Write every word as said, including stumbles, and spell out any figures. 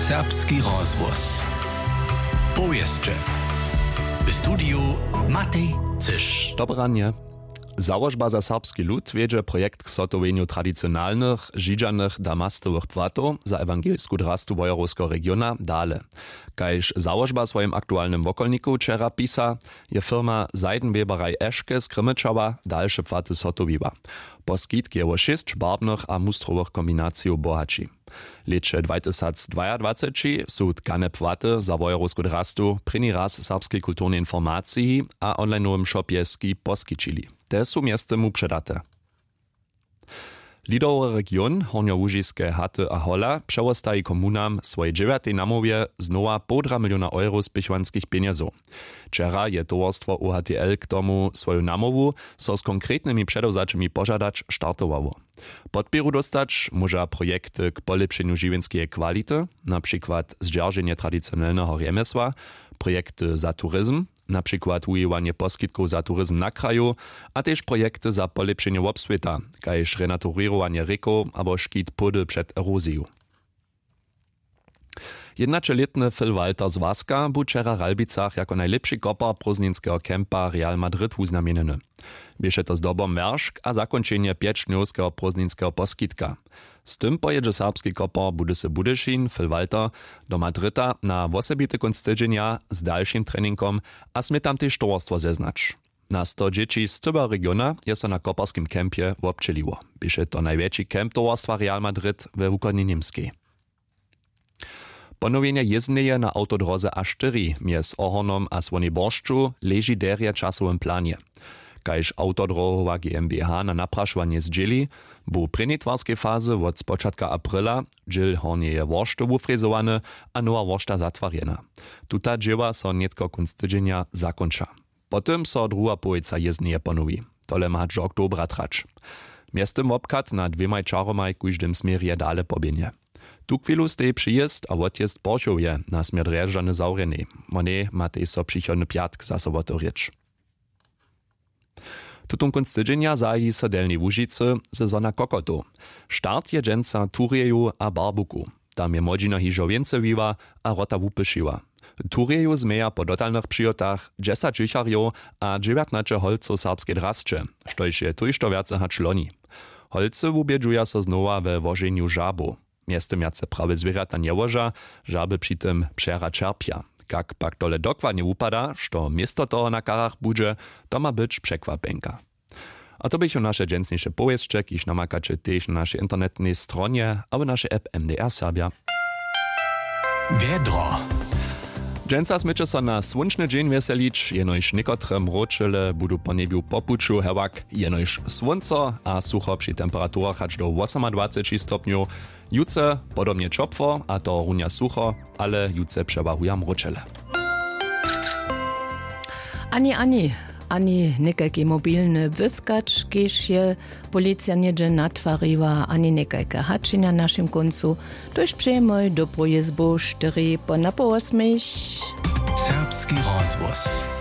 Serbski rozhłos. Powieszcze. W studiu Matej Cysz. Dobranie. Założba za serbski lud wiedzie projekt k sotowieniu tradycjonalnych, żydżanych damastowych płatów za ewangelsku drastu wojewódzkiego regiona dale. Kajż założba swoim aktualnym wokolniku wczera pisa, je firma Seidenweberei Eschke z Krymyczała dalsze płaty sotowiła. Poskitk je o sześć barwnych a mustrowych kombinacji bohaci. Leče dwa tysiące dwadzieścia są tkane płaty za wojewódzku drastu pryni raz serbskiej kulturnej informacji a online'owym shopie ski poskičili. Te są miastemu przedate. Lidowy region Horniołużiskie Haty a Hola przełostaje komunam swojej dziewiątej namowie znowa półtora miliona euro z piechwanskich pieniędzy. Wczera je towarstwo U H T L k tomu swoją namowu so z konkretnymi przedowzaczymi pożadać startowało. Podpieru dostać może projekty k polepszeniu żywienskiej kwality, na przykład zdzierżenie tradycjonalnego rzemiesła, projekty za turyzm, na przykład używanie poskitków za turyzm na kraju, a też projekty za polepszenie obswita, kajż renaturowanie rieków albo szkit pody przed erozją. Jednaczeletny Phil Walter z Waska był wczera w Ralbicach jako najlepszy kopar prózdninskiego kempa Real Madrid uznamienny. Bieše to zdobom werszk a zakończenie pięćdniowskiego prózdninskiego poskitka. Z tym pojedzie serbski kopar Budyse Budyšin, Phil Walter, do Madryta na osobity kunst tydzienia z dalszym treningom a smie tam też towarstwo zeznać. Na sto dzieci z całego regiona jest na koparskim kempie obczeliło. Bieše to największy kemp towarstwa Real Madrid we Wukornie Niemskiej. Ponowienie jezdneje na autodroze A cztery mies Ohornom a Svoniboršću leży derje czasowym planie. Kajż autodrohowa G m b H na napraszwanie zdzieli, bu prynnej twarskiej fazy od spočatka aprila dżil hornieje worszty wufrezowane a nowa worszta zatwarjena. Tuta dzieła so nietko kunst tydzienia zakończa. Potem so druga połyca jezdneje ponowi. Tole ma do oktobra trać. Miestem obkat na dwiemaj czaromaj kuźdym smierje dale pobienie. Tu chwilu stej przyjezd a odjezd Porchowie na smier Rjeżany Zaureny. Monet ma tej so przychodny piatk za sobotu riecz. Tutun kunst tydzienia zaji so delnej Łužicy sezona kokotu. Start je dżęca turieju a barbuku. Tam je modzina hižo więcej wiwa a rota wupyszyła. Turieju zmeja po dotalnych przyjotach dziesięć dżicharjo a dziewiętnaście holców serbskiej drascze, štož je tujšto viace hač loni. Holce wubědžuja so znowa we wożeniu żabu. Miestem jace prawe zwierzata nie łoża, żaby przy tym przera czerpia. Jak pak dole dokładnie upada, što miesto toho na karach budże, to ma być przekwapenka. A to bych o nasze dżęsniejsze powieszcze, kiż namakacie też na naszej internetnej stronie, a w naszej app M D R Serbia. Wiedro. Dżęca smycze so na słonczny dzień weselić, jenoż niekotre mroczele budu po niebiu popuczu hewak, jenoż słońco a sucho przy temperaturach aż do dwadzieścia stopniów. Juce podobnie czopwo, a to runia sucho, ale juce przewahuja mroczele. Ani, ani, ani nekajki mobilny wyskacz, kiež je policja niedzie natwariła, ani nekajka hači na naszym końcu, toż przejmoj do pojezbu cztery po na po osmich. Serbski rozhłos.